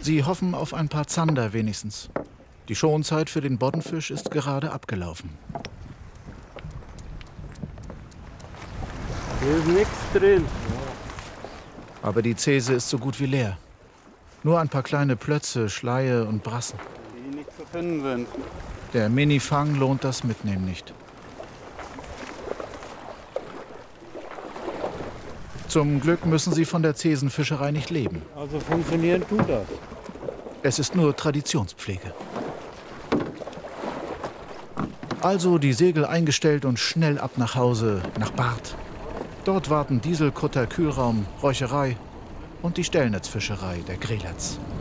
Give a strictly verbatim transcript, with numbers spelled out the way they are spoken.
Sie hoffen auf ein paar Zander wenigstens. Die Schonzeit für den Boddenfisch ist gerade abgelaufen. Hier ist nichts drin. Aber die Zese ist so gut wie leer. Nur ein paar kleine Plötze, Schleie und Brassen. Die nicht zu finden sind. Der Mini-Fang lohnt das Mitnehmen nicht. Zum Glück müssen sie von der Zesenfischerei nicht leben. Also funktionieren tut das. Es ist nur Traditionspflege. Also die Segel eingestellt und schnell ab nach Hause, nach Barth. Dort warten Dieselkutter, Kühlraum, Räucherei und die Stellnetzfischerei der Grelatz.